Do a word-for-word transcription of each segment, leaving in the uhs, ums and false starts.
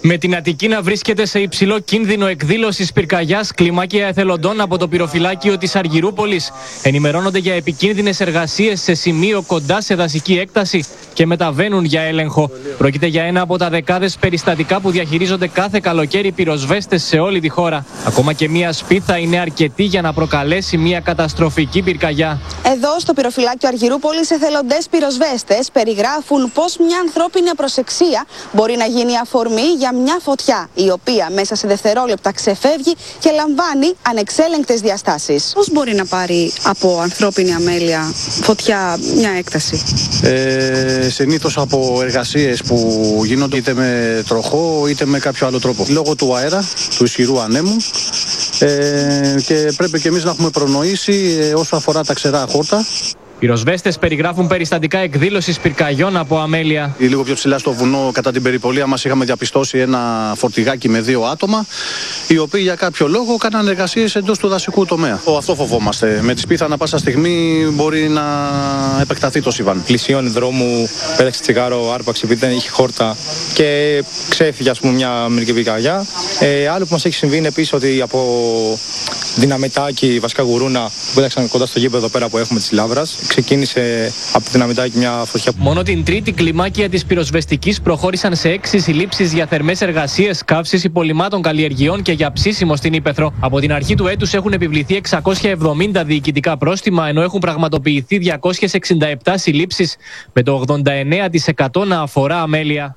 Με την Αττική να βρίσκεται σε υψηλό κίνδυνο εκδήλωσης πυρκαγιάς, κλιμάκια εθελοντών από το πυροφυλάκιο της Αργυρούπολης ενημερώνονται για επικίνδυνες εργασίες σε σημείο κοντά σε δασική έκταση και μεταβαίνουν για έλεγχο. Πρόκειται για ένα από τα δεκάδες περιστατικά που διαχειρίζονται κάθε καλοκαίρι πυροσβέστες σε όλη τη χώρα. Ακόμα και μία σπίθα είναι αρκετή για να προκαλέσει μία καταστροφική πυρκαγιά. Εδώ στο πυροφυλάκιο Αργυρούπολης, εθελοντές πυροσβέστες περιγράφουν πώς μια ανθρώπινη απροσεξία μπορεί να γίνει αφορμή για μια φωτιά, η οποία μέσα σε δευτερόλεπτα ξεφεύγει και λαμβάνει ανεξέλεγκτες διαστάσεις. Πώς μπορεί να πάρει από ανθρώπινη αμέλεια φωτιά μια έκταση? Ε, συνήθως από εργασίες που γίνονται είτε με τροχό είτε με κάποιο άλλο τρόπο. Λόγω του αέρα, του ισχυρού ανέμου, ε, και πρέπει και εμείς να έχουμε προνοήσει ε, όσο αφορά τα ξερά χόρτα. Πυροσβέστες περιγράφουν περιστατικά εκδήλωσης πυρκαγιών από αμέλεια. Λίγο πιο ψηλά στο βουνό, κατά την περιπολία μας, είχαμε διαπιστώσει ένα φορτηγάκι με δύο άτομα, οι οποίοι για κάποιο λόγο κάναν εργασίες εντός του δασικού τομέα. Αυτό φοβόμαστε. Με τη σπίθα, ανά πάσα στιγμή μπορεί να επεκταθεί το σύμπαν. Πλησιώνει δρόμου, πέταξε τσιγάρο, άρπαξε επειδή δεν είχε χόρτα και ξέφυγε, ας πούμε, μια μερική πυρκαγιά. Ε, άλλο που μας έχει συμβεί είναι επίσης ότι από δυναμητάκι, βασικά γουρούνα, που πέταξαν κοντά στο γήπεδο πέρα που έχουμε της Λάβρας, ξεκίνησε από τη δυναμητάκι μια φωτιά. Μόνο την Τρίτη, κλιμάκια της πυροσβεστικής προχώρησαν σε έξι συλλήψεις για θερμές εργασίες, καύσεις υπολειμμάτων καλλιεργειών και για ψήσιμο στην Ύπαιθρο. Από την αρχή του έτους έχουν επιβληθεί εξακόσια εβδομήντα διοικητικά πρόστιμα, ενώ έχουν πραγματοποιηθεί διακόσιες εξήντα επτά συλλήψεις, με το ογδόντα εννέα τοις εκατό να αφορά αμέλεια.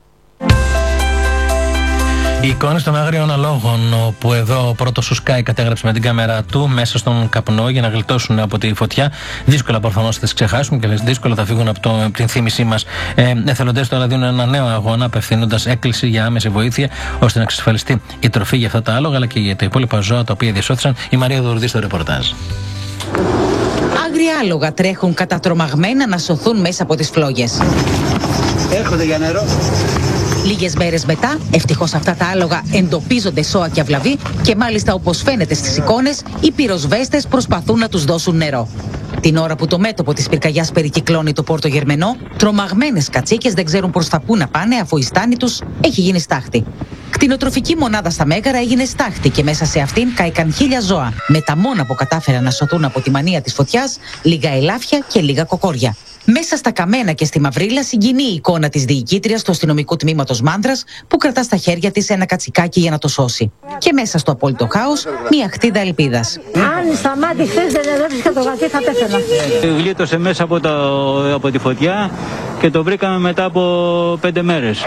Οι εικόνες των άγριων αλόγων, όπου εδώ ο πρώτος ο Sky κατέγραψε με την κάμερα του μέσα στον καπνό για να γλιτώσουν από τη φωτιά. Δύσκολα προφανώς θα τις ξεχάσουμε και δύσκολα θα φύγουν από, το, από την θύμησή μας. Ε, εθελοντές τώρα δίνουν ένα νέο αγώνα, απευθύνοντας έκκληση για άμεση βοήθεια ώστε να εξασφαλιστεί η τροφή για αυτά τα άλογα αλλά και για τα υπόλοιπα ζώα τα οποία διασώθησαν. Η Μαρία Δουρδή στο ρεπορτάζ. Άγρια άλογα τρέχουν κατατρομαγμένα να σωθούν μέσα από τις φλόγες. Έρχονται για νερό. Λίγες μέρες μετά, ευτυχώς αυτά τα άλογα εντοπίζονται σώα και αυλαβή και μάλιστα, όπως φαίνεται στις εικόνες, οι πυροσβέστες προσπαθούν να τους δώσουν νερό. Την ώρα που το μέτωπο της πυρκαγιάς περικυκλώνει το Πόρτο Γερμενό, τρομαγμένες κατσίκες δεν ξέρουν προς τα πού να πάνε, αφού η στάνη τους έχει γίνει στάχτη. Κτηνοτροφική μονάδα στα Μέγαρα έγινε στάχτη και μέσα σε αυτήν κάηκαν χίλια ζώα, με τα μόνα που κατάφεραν να σωθούν από τη μανία της φωτιάς, λίγα ελάφια και λίγα κοκόρια. Μέσα στα καμένα και στη μαυρίλα συγκινεί η εικόνα της διοικήτριας του αστυνομικού τμήματος Μάνδρας που κρατά στα χέρια της ένα κατσικάκι για να το σώσει. Και μέσα στο απόλυτο χάος, μια χτίδα ελπίδας. Αν σταμάτη χθες δεν έβρισκα το γατί θα πέθαινα. Γλίτωσε μέσα από, το, από τη φωτιά και το βρήκαμε μετά από πέντε μέρες.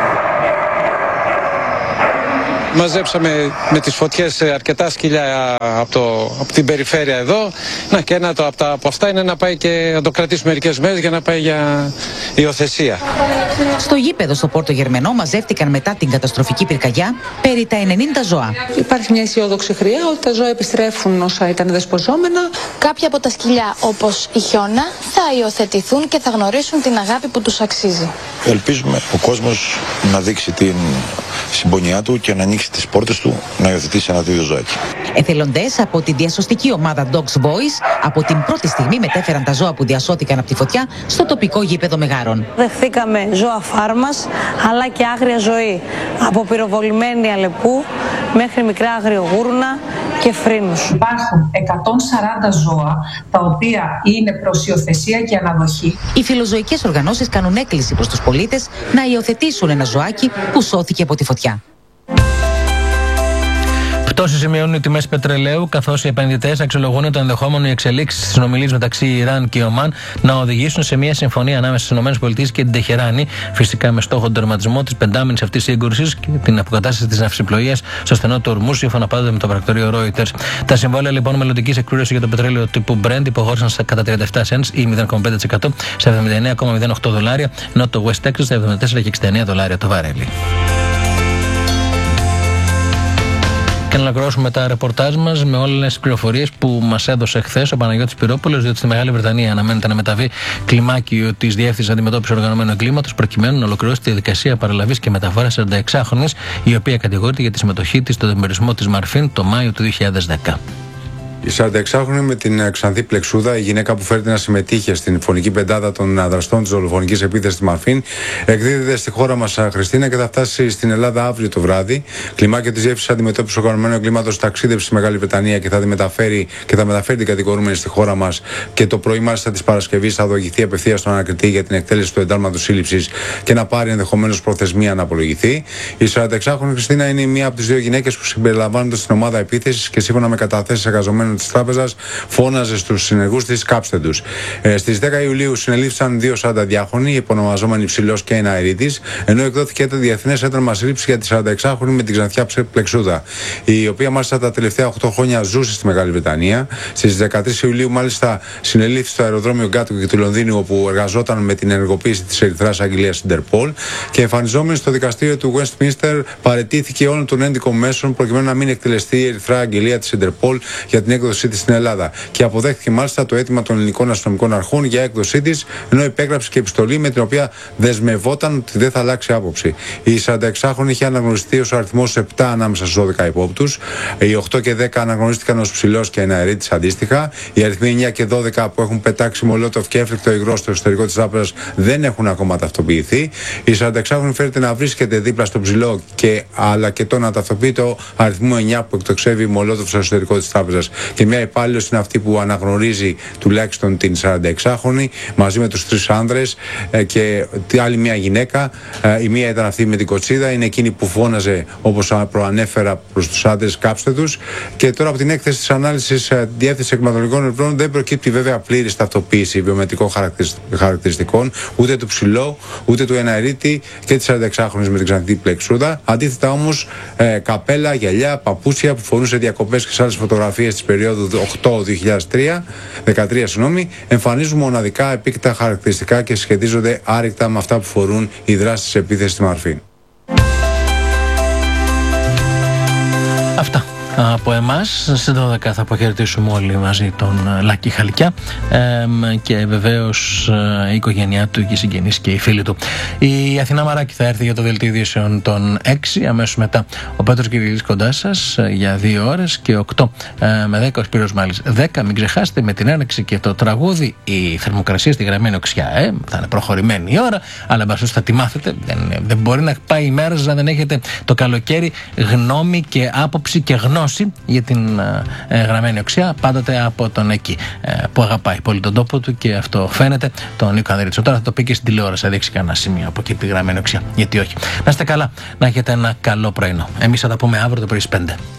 Μαζέψαμε με τις φωτιές αρκετά σκυλιά από, το, από την περιφέρεια εδώ. Να, και ένα το, από, τα, από αυτά είναι να πάει και να το κρατήσουμε μερικές μέρες για να πάει για υιοθεσία. Στο γήπεδο στο Πόρτο Γερμενό μαζεύτηκαν μετά την καταστροφική πυρκαγιά περί τα ενενήντα ζώα. Υπάρχει μια αισιόδοξη χρειά ότι τα ζώα επιστρέφουν όσα ήταν δεσποζόμενα. Κάποια από τα σκυλιά, όπως η Χιώνα, θα υιοθετηθούν και θα γνωρίσουν την αγάπη που τους αξίζει. Ελπίζουμε ο κόσμος να δείξει την συμπονιά του και να ανοίξει τις πόρτες του να υιοθετήσει ένα τέτοιο ζωάκι. Εθελοντές από τη διασωστική ομάδα Dogs Boys από την πρώτη στιγμή μετέφεραν τα ζώα που διασώθηκαν από τη φωτιά στο τοπικό γήπεδο Μεγάρων. Δεχθήκαμε ζώα φάρμας αλλά και άγρια ζωή, από πυροβολημένη αλεπού μέχρι μικρά αγριογούρνα και φρύνους. Υπάρχουν εκατόν σαράντα ζώα τα οποία είναι προς υιοθεσία και αναδοχή. Οι φιλοζωικές οργανώσεις κάνουν έκκληση προς τους πολίτες να υιοθετήσουν ένα ζωάκι που σώθηκε από τη φωτιά. Πτώσεις σημειώνουν οι τιμές πετρελαίου, καθώς οι επενδυτές αξιολογούν το ενδεχόμενο οι εξελίξεις στις συνομιλίες μεταξύ Ιράν και Ομάν να οδηγήσουν σε μια συμφωνία ανάμεσα στις ΗΠΑ και την Τεχεράνη, φυσικά με στόχο τον τερματισμό της πεντάμινης αυτής σύγκρουσης και την αποκατάσταση της ναυσιπλοείας στο στενό του Ορμούζ, σύμφωνα πάντοτε με το πρακτορείο Reuters. Τα συμβόλαια λοιπόν μελλοντικής εκπλήρωσης για το πετρέλαιο τύπου Brent υποχώρησαν κατά τριάντα επτά cents ή μηδέν κόμμα πέντε τοις εκατό σε εβδομήντα εννέα κόμμα μηδέν οκτώ δολάρια, ενώ το West Texas στα εβδομήντα τέσσερα και εξήντα εννέα δολάρια το βαρέλι. Και να ολοκληρώσουμε τα ρεπορτάζ μας με όλες τις πληροφορίες που μας έδωσε χθες ο Παναγιώτης Πυρόπουλος, διότι στη Μεγάλη Βρετανία αναμένεται να μεταβεί κλιμάκιο της Διεύθυνσης Αντιμετώπισης Οργανωμένου Εγκλήματος, προκειμένου να ολοκληρώσει τη διαδικασία παραλαβής και μεταφοράς σαρανταεξάχρονης, η οποία κατηγορείται για τη συμμετοχή της στον τεμπορισμό της Μαρφίν το Μάιο του δύο χιλιάδες δέκα. Η σαρανταεξάχρονη με την Ξανθή Πλεξούδα, η γυναίκα που φέρεται να συμμετείχε στην φωνική πεντάδα των δραστών της δολοφονικής επίθεσης στη Μαρφίν, εκδίδεται στη χώρα μας, Χριστίνα, και θα φτάσει στην Ελλάδα αύριο το βράδυ. Κλιμάκιο της Διεύθυνσης Αντιμετώπισης Οργανωμένου Εγκλήματος ταξίδευσε στη Μεγάλη Βρετανία και θα, μεταφέρει, και θα μεταφέρει την κατηγορούμενη στη χώρα μας. Και το πρωί, μάλιστα, της Παρασκευής θα οδηγηθεί απευθείας στον ανακριτή για την εκτέλεση του εντάλματος σύλληψης και να πάρει ενδεχομένως προθεσμία να απολογηθεί. Η σαρανταεξάχρονη Χριστίνα είναι μία από τις δύο γυναίκες που συμπεριλαμβάνονται στην ομάδα επίθεσης και σύμφωνα με καταθέσεις εργαζομένων της τράπεζας φώναζε στους συνεργούς της κάψτε τους. Ε, στις δέκα Ιουλίου συνελήφθησαν δύο σαρανταδιάχρονοι, υπονομαζόμενοι Ψηλός και Εναερίτης, ενώ εκδόθηκε το διεθνές ένταλμα σύλληψης για τη σαρανταεξάχρονη με την Ξανθιά Πλεξούδα, η οποία μάλιστα τα τελευταία οκτώ χρόνια ζούσε στη Μεγάλη Βρετανία. Στις δεκατρείς Ιουλίου, μάλιστα, συνελήφθη στο αεροδρόμιο Γκάτουικ του Λονδίνου, όπου εργαζόταν με την ενεργοποίηση της Ερυθράς Αγγελίας Ιντερπολ, και εμφανιζόμενη στο δικαστήριο του Westminster παραιτήθηκε όλων των ένδικων μέσων προκειμένου να μην εκτελεστεί η Ερυθρά Αγγελία της Ιντερπολ για την έκδοσή της στην Ελλάδα. Και αποδέχθηκε μάλιστα το αίτημα των ελληνικών αστυνομικών αρχών για έκδοσή της, ενώ υπέγραψε και επιστολή με την οποία δεσμευόταν ότι δεν θα αλλάξει άποψη. Η σαρανταεξάχρονη είχε αναγνωριστεί ως αριθμός επτά ανάμεσα στους δώδεκα υπόπτους. Οι οκτώ και δέκα αναγνωρίστηκαν ως Ψηλός και Εναερίτης αντίστοιχα. Οι αριθμοί εννιά και δώδεκα που έχουν πετάξει μολότοφ και έφλεκτο υγρό στο εσωτερικό της τράπεζας δεν έχουν ακόμα ταυτοποιηθεί. Η σαρανταεξάχρονη φέρεται να βρίσκεται δίπλα στο Ψηλό, και, αλλά και το να ταυτοποιεί το αριθμό εννιά που εκτοξεύει μολότοφ στο εσωτερικό της τράπεζας. Και μια υπάλληλος είναι αυτή που αναγνωρίζει τουλάχιστον την σαρανταεξάχρονη μαζί με τους τρεις άνδρες, ε, και άλλη μια γυναίκα. Ε, η μία ήταν αυτή με την κοτσίδα, είναι εκείνη που φώναζε, όπως προανέφερα, προς τους άντρες κάψτε τους. Και τώρα από την έκθεση της ανάλυσης ε, Διεύθυνσης Εκματολογικών Ερευνών δεν προκύπτει βέβαια πλήρης ταυτοποίηση βιομετρικών χαρακτηριστικών ούτε του Ψηλού ούτε του Εναερίτη και της σαρανταεξάχρονης με την Ξανθή Πλεξούδα. Αντίθετα όμως, ε, καπέλα, γυαλιά, παπούτσια που φορούσε διακοπές και σε άλλες φωτογραφίες της περίοδου οκτώ δύο χιλιάδες δεκατρία συγγνώμη, εμφανίζουν μοναδικά επίκτητα χαρακτηριστικά και σχετίζονται άρρηκτα με αυτά που φορούν οι δράσεις της επίθεσης στη Μαρφίν. Αυτά από εμάς. Στις δώδεκα θα αποχαιρετήσουμε όλοι μαζί τον Λάκη Χαλκιά, ε, και βεβαίως ε, η οικογένειά του και οι συγγενείς και οι φίλοι του. Η Αθηνά Μαράκη θα έρθει για το δελτίο ειδήσεων των έξι. Αμέσως μετά ο Πέτρος Κυριελής κοντά σας ε, για δύο ώρες, και οκτώ ε, με δέκα ο Σπύρος Μάλης. δέκα, μην ξεχάσετε, με την έναρξη και το τραγούδι, η θερμοκρασία στη Γραμμένη Οξιά. Ε, θα είναι προχωρημένη η ώρα, αλλά μπασούς θα τη μάθετε. Δεν, δεν μπορεί να πάει η μέρα να δεν έχετε το καλοκαίρι γνώμη και άποψη και γνώση για την ε, Γραμμένη Οξιά, πάντοτε από τον εκεί ε, που αγαπάει πολύ τον τόπο του, και αυτό φαίνεται, τον Νίκο Ανδρέτσο. Τώρα θα το πει και στην τηλεόραση, θα δείξει κανένα σημείο από εκεί τη Γραμμένη Οξιά. Γιατί όχι. Να είστε καλά, να έχετε ένα καλό πρωινό. Εμείς θα τα πούμε αύριο το πρωί στις πέντε.